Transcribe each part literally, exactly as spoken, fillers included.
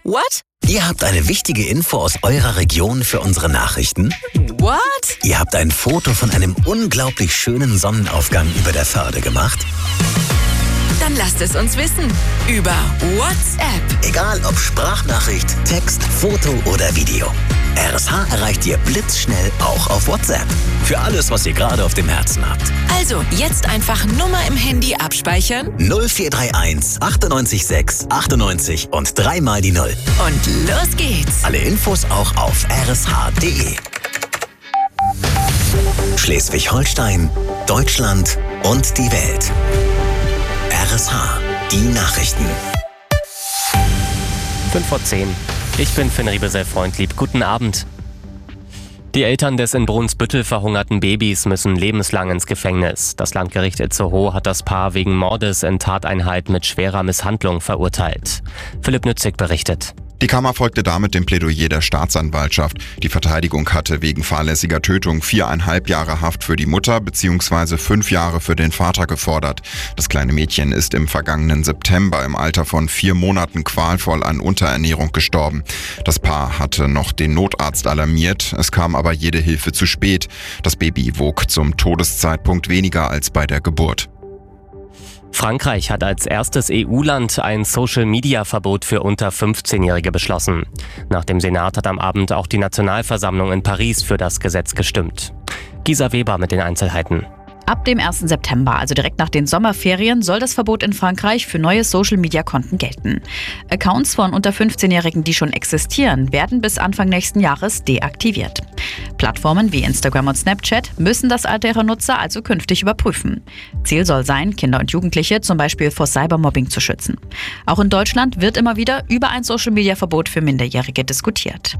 What? Ihr habt eine wichtige Info aus eurer Region für unsere Nachrichten? What? Ihr habt ein Foto von einem unglaublich schönen Sonnenaufgang über der Förde gemacht? Dann lasst es uns wissen. Über WhatsApp. Egal ob Sprachnachricht, Text, Foto oder Video. R S H erreicht ihr blitzschnell auch auf WhatsApp. Für alles, was ihr gerade auf dem Herzen habt. Also, jetzt einfach Nummer im Handy abspeichern. null vier drei eins achtundneunzig sechs achtundneunzig und dreimal die Null. Und los geht's. Alle Infos auch auf r s h punkt d e. Schleswig-Holstein, Deutschland und die Welt. R S H, die Nachrichten. fünf vor zehn. Ich bin Finn Riebesell-Freundlieb. Guten Abend. Die Eltern des in Brunsbüttel verhungerten Babys müssen lebenslang ins Gefängnis. Das Landgericht Itzehoe hat das Paar wegen Mordes in Tateinheit mit schwerer Misshandlung verurteilt. Philipp Nützig berichtet. Die Kammer folgte damit dem Plädoyer der Staatsanwaltschaft. Die Verteidigung hatte wegen fahrlässiger Tötung viereinhalb Jahre Haft für die Mutter bzw. fünf Jahre für den Vater gefordert. Das kleine Mädchen ist im vergangenen September im Alter von vier Monaten qualvoll an Unterernährung gestorben. Das Paar hatte noch den Notarzt alarmiert, es kam aber jede Hilfe zu spät. Das Baby wog zum Todeszeitpunkt weniger als bei der Geburt. Frankreich hat als erstes E U-Land ein Social-Media-Verbot für unter fünfzehnjährige beschlossen. Nach dem Senat hat am Abend auch die Nationalversammlung in Paris für das Gesetz gestimmt. Gisa Weber mit den Einzelheiten. Ab dem ersten September, also direkt nach den Sommerferien, soll das Verbot in Frankreich für neue Social-Media-Konten gelten. Accounts von unter fünfzehnjährigen, die schon existieren, werden bis Anfang nächsten Jahres deaktiviert. Plattformen wie Instagram und Snapchat müssen das Alter ihrer Nutzer also künftig überprüfen. Ziel soll sein, Kinder und Jugendliche zum Beispiel vor Cybermobbing zu schützen. Auch in Deutschland wird immer wieder über ein Social-Media-Verbot für Minderjährige diskutiert.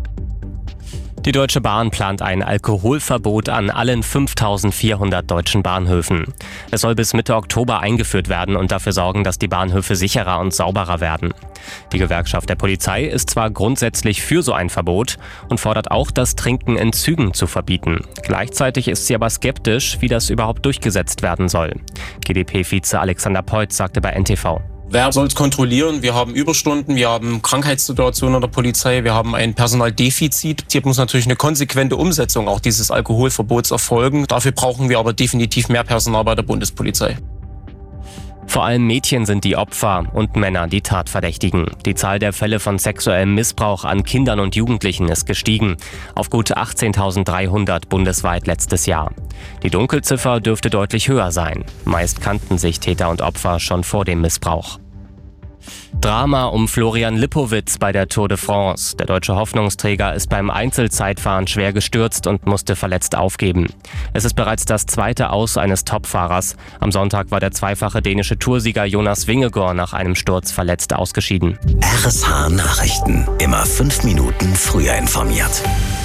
Die Deutsche Bahn plant ein Alkoholverbot an allen fünftausendvierhundert deutschen Bahnhöfen. Es soll bis Mitte Oktober eingeführt werden und dafür sorgen, dass die Bahnhöfe sicherer und sauberer werden. Die Gewerkschaft der Polizei ist zwar grundsätzlich für so ein Verbot und fordert auch, das Trinken in Zügen zu verbieten. Gleichzeitig ist sie aber skeptisch, wie das überhaupt durchgesetzt werden soll. G d P-Vize Alexander Peutz sagte bei N T V. Wer soll es kontrollieren? Wir haben Überstunden, wir haben Krankheitssituationen in der Polizei, wir haben ein Personaldefizit. Hier muss natürlich eine konsequente Umsetzung auch dieses Alkoholverbots erfolgen. Dafür brauchen wir aber definitiv mehr Personal bei der Bundespolizei. Vor allem Mädchen sind die Opfer und Männer die Tatverdächtigen. Die Zahl der Fälle von sexuellem Missbrauch an Kindern und Jugendlichen ist gestiegen. Auf gut achtzehntausenddreihundert bundesweit letztes Jahr. Die Dunkelziffer dürfte deutlich höher sein. Meist kannten sich Täter und Opfer schon vor dem Missbrauch. Drama um Florian Lipowitz bei der Tour de France. Der deutsche Hoffnungsträger ist beim Einzelzeitfahren schwer gestürzt und musste verletzt aufgeben. Es ist bereits das zweite Aus eines Topfahrers. Am Sonntag war der zweifache dänische Toursieger Jonas Vingegaard nach einem Sturz verletzt ausgeschieden. R S H Nachrichten. Immer fünf Minuten früher informiert.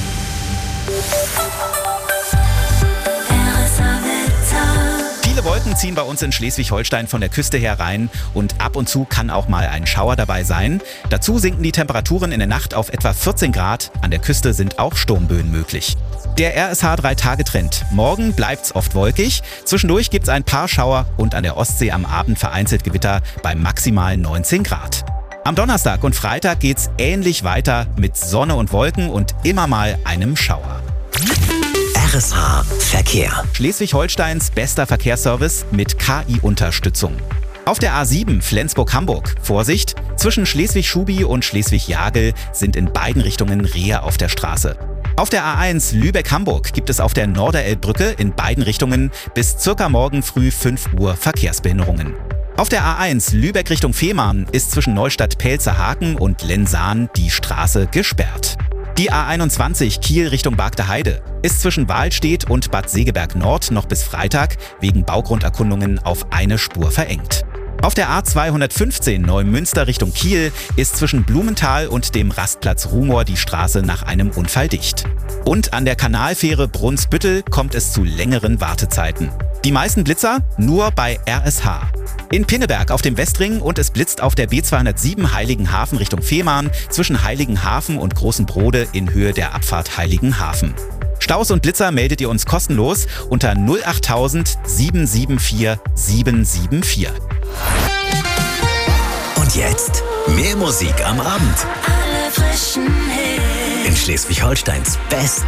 Viele Wolken ziehen bei uns in Schleswig-Holstein von der Küste her rein und ab und zu kann auch mal ein Schauer dabei sein. Dazu sinken die Temperaturen in der Nacht auf etwa vierzehn Grad. An der Küste sind auch Sturmböen möglich. Der R S H drei Tage Trend. Morgen bleibt's oft wolkig. Zwischendurch gibt's ein paar Schauer und an der Ostsee am Abend vereinzelt Gewitter bei maximal neunzehn Grad. Am Donnerstag und Freitag geht's ähnlich weiter mit Sonne und Wolken und immer mal einem Schauer. R S H Verkehr. Schleswig-Holsteins bester Verkehrsservice mit K I-Unterstützung. Auf der A sieben Flensburg-Hamburg. Vorsicht, zwischen Schleswig-Schubi und Schleswig-Jagel sind in beiden Richtungen Rehe auf der Straße. Auf der A eins Lübeck-Hamburg gibt es auf der Norderelbbrücke in beiden Richtungen bis circa morgen früh fünf Uhr Verkehrsbehinderungen. Auf der A eins Lübeck Richtung Fehmarn ist zwischen Neustadt-Pelzerhaken und Lensahn die Straße gesperrt. Die A einundzwanzig Kiel Richtung Bargteheide ist zwischen Wahlstedt und Bad Segeberg Nord noch bis Freitag wegen Baugrunderkundungen auf eine Spur verengt. Auf der A zweihundertfünfzehn Neumünster Richtung Kiel ist zwischen Blumenthal und dem Rastplatz Rumor die Straße nach einem Unfall dicht. Und an der Kanalfähre Brunsbüttel kommt es zu längeren Wartezeiten. Die meisten Blitzer nur bei R S H. In Pinneberg auf dem Westring und es blitzt auf der B zweihundertsieben Heiligenhafen Richtung Fehmarn zwischen Heiligenhafen und Großen Brode in Höhe der Abfahrt Heiligenhafen. Staus und Blitzer meldet ihr uns kostenlos unter null achttausend sieben sieben vier sieben sieben vier. Und jetzt mehr Musik am Abend. In Schleswig-Holsteins beste